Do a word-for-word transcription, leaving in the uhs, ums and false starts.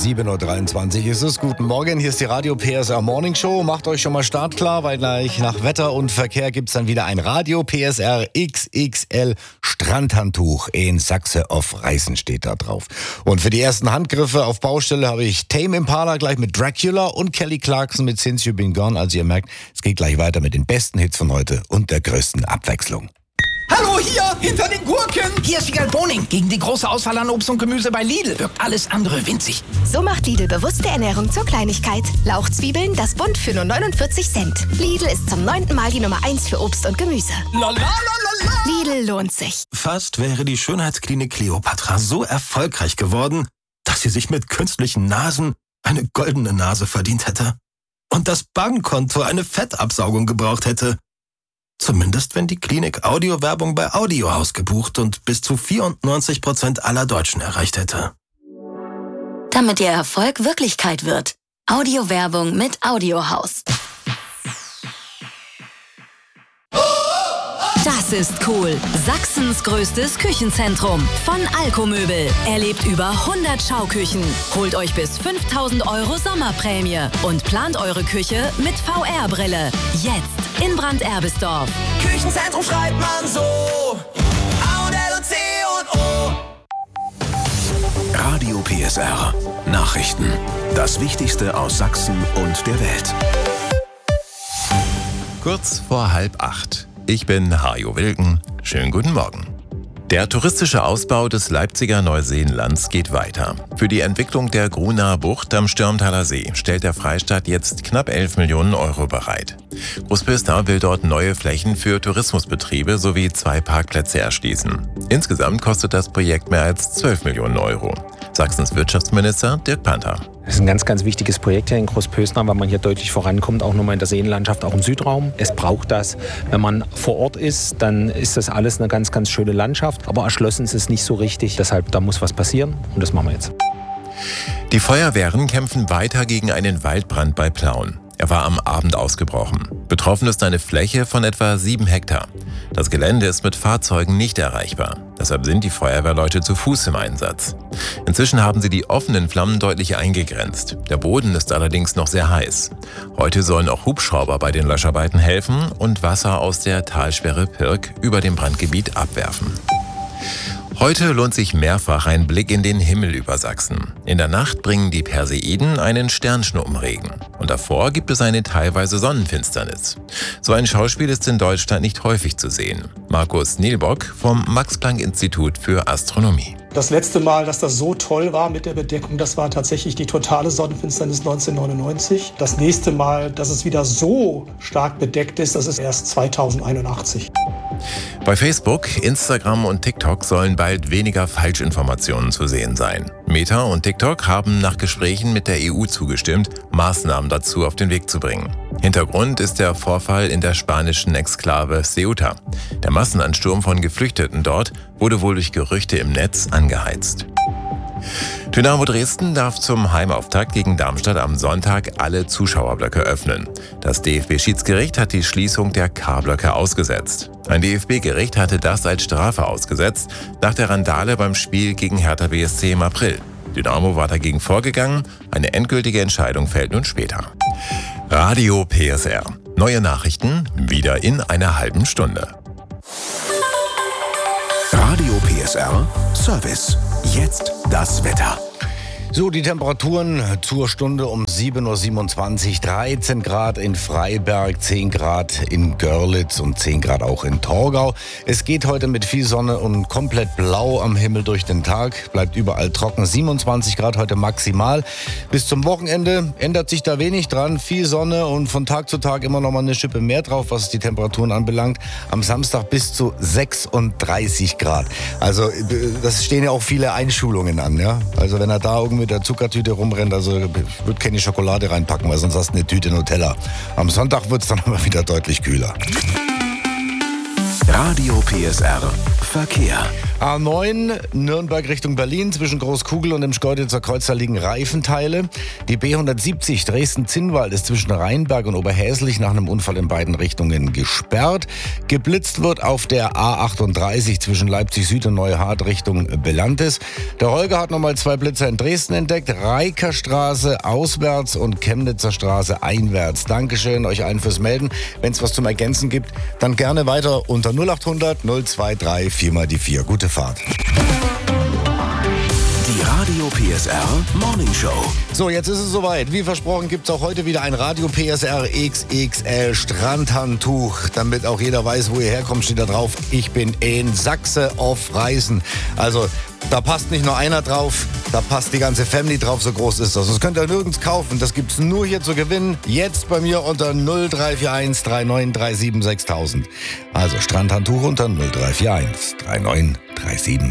sieben Uhr dreiundzwanzig ist es. Guten Morgen, hier ist die Radio P S R Morning Show. Macht euch schon mal startklar, weil gleich nach Wetter und Verkehr gibt es dann wieder ein Radio P S R X X L Strandhandtuch in Sachse auf Reißen steht da drauf. Und für die ersten Handgriffe auf Baustelle habe ich Tame Impala gleich mit Dracula und Kelly Clarkson mit Since You've Been Gone. Also ihr merkt, es geht gleich weiter mit den besten Hits von heute und der größten Abwechslung. Hallo, hier, hinter den Gurken. Hier ist Wiegald Boning. Gegen die große Auswahl an Obst und Gemüse bei Lidl wirkt alles andere winzig. So macht Lidl bewusste Ernährung zur Kleinigkeit. Lauchzwiebeln, das Bund für nur neunundvierzig Cent. Lidl ist zum neunten Mal die Nummer eins für Obst und Gemüse. La, la, la, la, la. Lidl lohnt sich. Fast wäre die Schönheitsklinik Kleopatra so erfolgreich geworden, dass sie sich mit künstlichen Nasen eine goldene Nase verdient hätte. Und das Bankkonto eine Fettabsaugung gebraucht hätte. Zumindest wenn die Klinik Audiowerbung bei Audiohaus gebucht und bis zu vierundneunzig Prozent aller Deutschen erreicht hätte. Damit Ihr Erfolg Wirklichkeit wird. Audiowerbung mit Audiohaus. Das ist cool. Sachsens größtes Küchenzentrum. Von Alkomöbel. Erlebt über hundert Schauküchen. Holt euch bis fünftausend Euro Sommerprämie. Und plant eure Küche mit V R-Brille. Jetzt in Brand-Erbisdorf. Küchenzentrum schreibt man so. A und L und C und O. Radio P S R. Nachrichten. Das Wichtigste aus Sachsen und der Welt. Kurz vor halb acht. Ich bin Hajo Wilken. Schönen guten Morgen. Der touristische Ausbau des Leipziger Neuseenlands geht weiter. Für die Entwicklung der Grunaer Bucht am Stürmtaler See stellt der Freistaat jetzt knapp elf Millionen Euro bereit. Großpöster will dort neue Flächen für Tourismusbetriebe sowie zwei Parkplätze erschließen. Insgesamt kostet das Projekt mehr als zwölf Millionen Euro. Sachsens Wirtschaftsminister Dirk Panther. Das ist ein ganz, ganz wichtiges Projekt hier in Großpösner, weil man hier deutlich vorankommt, auch nochmal in der Seenlandschaft, auch im Südraum. Es braucht das. Wenn man vor Ort ist, dann ist das alles eine ganz, ganz schöne Landschaft. Aber erschlossen ist es nicht so richtig. Deshalb, da muss was passieren und das machen wir jetzt. Die Feuerwehren kämpfen weiter gegen einen Waldbrand bei Plauen. Er war am Abend ausgebrochen. Betroffen ist eine Fläche von etwa sieben Hektar. Das Gelände ist mit Fahrzeugen nicht erreichbar. Deshalb sind die Feuerwehrleute zu Fuß im Einsatz. Inzwischen haben sie die offenen Flammen deutlich eingegrenzt. Der Boden ist allerdings noch sehr heiß. Heute sollen auch Hubschrauber bei den Löscharbeiten helfen und Wasser aus der Talsperre Pirk über dem Brandgebiet abwerfen. Heute lohnt sich mehrfach ein Blick in den Himmel über Sachsen. In der Nacht bringen die Perseiden einen Sternschnuppenregen. Und davor gibt es eine teilweise Sonnenfinsternis. So ein Schauspiel ist in Deutschland nicht häufig zu sehen. Markus Nielbock vom Max-Planck-Institut für Astronomie. Das letzte Mal, dass das so toll war mit der Bedeckung, das war tatsächlich die totale Sonnenfinsternis neunzehnhundertneunundneunzig. Das nächste Mal, dass es wieder so stark bedeckt ist, das ist erst zweitausendeinundachtzig. Bei Facebook, Instagram und TikTok sollen bald weniger Falschinformationen zu sehen sein. Meta und TikTok haben nach Gesprächen mit der E U zugestimmt, Maßnahmen dazu auf den Weg zu bringen. Hintergrund ist der Vorfall in der spanischen Exklave Ceuta. Der Massenansturm von Geflüchteten dort wurde wohl durch Gerüchte im Netz angeheizt. Dynamo Dresden darf zum Heimauftakt gegen Darmstadt am Sonntag alle Zuschauerblöcke öffnen. Das D F B-Schiedsgericht hat die Schließung der K-Blöcke ausgesetzt. Ein D F B-Gericht hatte das als Strafe ausgesetzt, nach der Randale beim Spiel gegen Hertha B S C im April. Dynamo war dagegen vorgegangen, eine endgültige Entscheidung fällt nun später. Radio P S R. Neue Nachrichten wieder in einer halben Stunde. Radio P S R Service. Jetzt das Wetter. So, die Temperaturen zur Stunde um sieben Uhr siebenundzwanzig, dreizehn Grad in Freiberg, zehn Grad in Görlitz und zehn Grad auch in Torgau. Es geht heute mit viel Sonne und komplett blau am Himmel durch den Tag. Bleibt überall trocken, siebenundzwanzig Grad heute maximal. Bis zum Wochenende ändert sich da wenig dran. Viel Sonne und von Tag zu Tag immer noch mal eine Schippe mehr drauf, was die Temperaturen anbelangt. Am Samstag bis zu sechsunddreißig Grad. Also das stehen ja auch viele Einschulungen an. Ja? Also wenn er da irgendwie mit der Zuckertüte rumrennt, also ich würde keine Schokolade reinpacken, weil sonst hast du eine Tüte Nutella. Am Sonntag wird es dann aber wieder deutlich kühler. Radio P S R Verkehr. A neun, Nürnberg Richtung Berlin, zwischen Großkugel und dem Schkeuditzer Kreuz, da liegen Reifenteile. Die B hundertsiebzig Dresden-Zinnwald ist zwischen Rheinberg und Oberhäslich nach einem Unfall in beiden Richtungen gesperrt. Geblitzt wird auf der A achtunddreißig zwischen Leipzig Süd und Neuhardt Richtung Belantes. Der Holger hat nochmal zwei Blitzer in Dresden entdeckt. Reikerstraße auswärts und Chemnitzer Straße einwärts. Dankeschön euch allen fürs Melden. Wenn es was zum Ergänzen gibt, dann gerne weiter unter null acht hundert null zwei drei vier mal die vier. Gute Fahrt. Die Radio P S R Morning Show. So, jetzt ist es soweit. Wie versprochen gibt es auch heute wieder ein Radio P S R X X L Strandhandtuch. Damit auch jeder weiß, wo ihr herkommt, steht da drauf: Ich bin in Sachse auf Reisen. Also, da passt nicht nur einer drauf, da passt die ganze Family drauf, so groß ist das. Das könnt ihr nirgends kaufen, das gibt's nur hier zu gewinnen. Jetzt bei mir unter null drei vier eins drei neun drei sieben sechstausend. Also Strandhandtuch unter null drei vier eins drei neun drei sieben